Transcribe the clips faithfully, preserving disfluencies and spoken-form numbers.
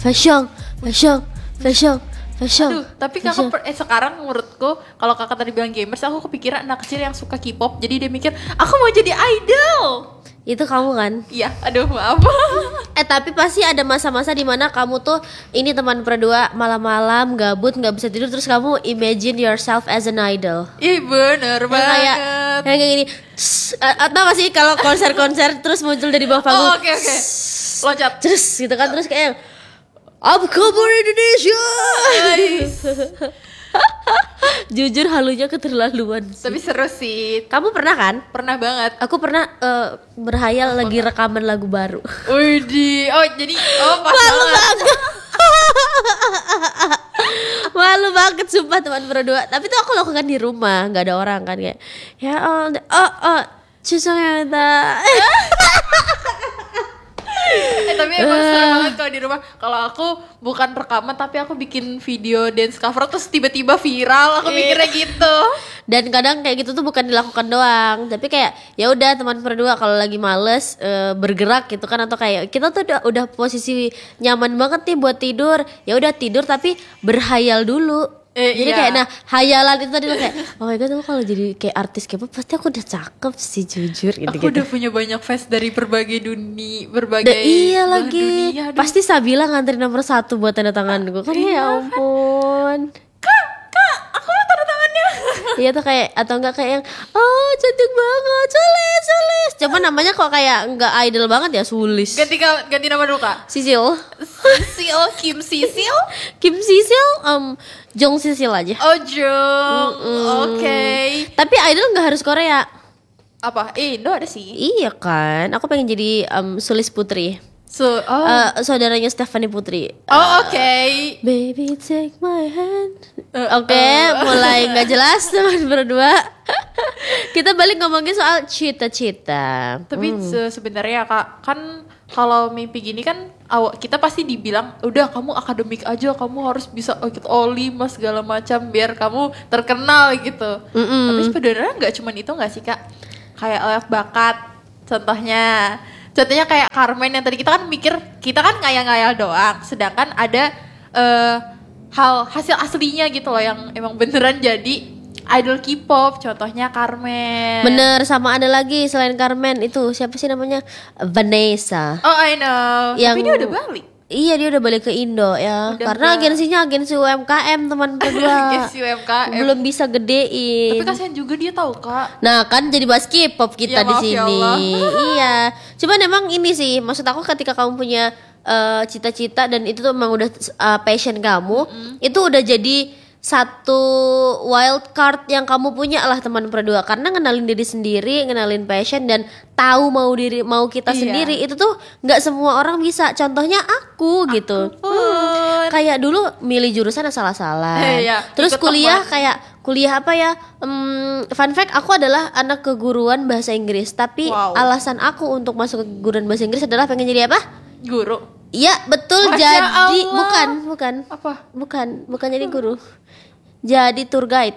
fashion, fashion, fashion, fashion. Aduh, tapi kakak per, eh sekarang menurutku kalau kakak tadi bilang gamers, aku kepikiran anak kecil yang suka K-pop, jadi dia mikir aku mau jadi idol. Itu kamu kan? Iya, aduh maaf. Eh tapi pasti ada masa-masa di mana kamu tuh ini teman berdua malam-malam gabut nggak bisa tidur terus kamu imagine yourself as an idol. Iya bener Yang banget. kayak yang kayak gini. Tss, atau apa sih kalau konser-konser terus muncul dari bawah panggung. Oh oke okay, oke. Okay. Loncat. Terus gitu kan terus kayak Up Kabar Indonesia. Jujur halunya keterlaluan sih. Tapi seru sih. Kamu pernah kan? Pernah banget. Aku pernah uh, berhayal lagi rekaman lagu baru. Widih. Oh jadi oh pas Malu banget. banget. Malu banget sumpah teman berdua. Tapi tuh aku lakukan di rumah, nggak ada orang kan kayak. Ya oh oh oh 죄송합니다. Eh tapi emang seru banget kalau di rumah. Kalau aku bukan rekaman tapi aku bikin video dance cover terus tiba-tiba viral. Aku mikirnya gitu. Dan kadang kayak gitu tuh bukan dilakukan doang, tapi kayak ya udah teman berdua kalau lagi males e, bergerak gitu kan atau kayak kita tuh udah, udah posisi nyaman banget nih buat tidur. Ya udah tidur tapi berhayal dulu. Eh, jadi iya. kayak nah hayalan itu tadi tuh kayak oh my god aku kalau jadi kayak artis K-pop pasti aku udah cakep sih jujur gitu. Aku udah punya banyak fans dari berbagai dunia, berbagai Da, iya belahan lagi. dunia, aduh. Pasti Sabila ngantri nomor satu buat tanda tangan gue kan Iya, ya ampun. Kak, kak, aku mau tanda tangannya. Iya tuh kayak atau enggak kayak yang oh cantik banget Sulis Sulis. Cuma namanya kok kayak enggak idol banget ya Sulis. Ganti ganti nama dulu kak. Sisil. Sisil, Kim Sisil. Kim Sisil, um, Jong Sisil aja. Oh Jung, oke. Okay. Tapi idol nggak harus Korea. Apa? Eh, Indo ada sih. Iya kan, aku pengen jadi um, Sulis Putri. So, oh, Uh, saudaranya Stephanie Putri. oh oke. Okay. Baby take my hand. Uh, Oke, okay, uh. mulai nggak jelas teman berdua. Kita balik ngomongin soal cita-cita. Tapi se- sebenarnya kak, kan kalau mimpi gini kan awak kita pasti dibilang udah kamu akademik aja, kamu harus bisa ikut Olim segala macam biar kamu terkenal gitu. Mm-mm. Tapi sebenarnya nggak cuma itu nggak sih kak? Kayak lewat bakat, contohnya, contohnya kayak Carmen yang tadi kita kan mikir kita kan ngayal-ngayal doang, sedangkan ada uh, hal hasil aslinya gitu loh yang emang beneran jadi idol K-pop, contohnya Carmen. Bener, sama ada lagi selain Carmen itu siapa sih namanya? Vanessa. Oh I know. Yang, Tapi dia udah balik. Iya dia udah balik ke Indo ya. Udah karena gak- agensinya agensi U M K M teman berdua. Agensi U M K M. Belum bisa gedein. Tapi kasihan juga dia tahu kak. Nah kan jadi bahas K-pop kita Ya, di maaf ya sini. Allah. Iya. Cuman emang ini sih, maksud aku ketika kamu punya uh, cita-cita dan itu tuh emang udah uh, passion kamu, mm-hmm. itu udah jadi satu wild card yang kamu punya lah teman berdua, karena ngenalin diri sendiri, ngenalin passion dan tahu mau diri mau kita Iya. sendiri itu tuh nggak semua orang bisa. Contohnya aku, aku gitu. pun. Kayak dulu milih jurusan asal-asalan. Eh, iya. Terus Ikut kuliah teman. kayak kuliah apa ya? Um, fun fact, aku adalah anak keguruan bahasa Inggris. Tapi Wow. alasan aku untuk masuk ke keguruan bahasa Inggris adalah pengen jadi apa? Guru. Iya betul. Masya Jadi Allah. bukan bukan Apa? bukan bukan jadi guru. Jadi tour guide.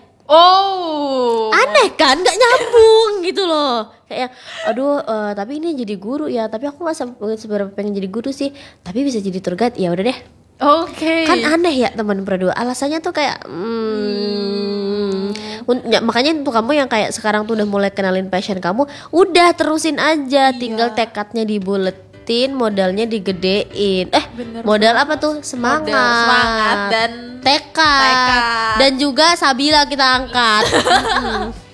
Oh. Aneh kan, nggak nyambung gitu loh. Kayak aduh eh, tapi ini jadi guru ya. Tapi aku nggak sampai seberapa pengen jadi guru sih. Tapi bisa jadi tour guide ya udah deh. Oke. Kan aneh ya teman berdua. Alasannya tuh kayak hmm, un- ya, makanya untuk kamu yang kayak sekarang tuh udah mulai kenalin passion kamu, udah terusin aja. Iya. Tinggal tekadnya dibuletin, modalnya digedein. Eh Bener modal apa tuh? Semangat, Modal semangat dan tekad. tekad. Dan juga Sabila kita angkat. Mm-mm.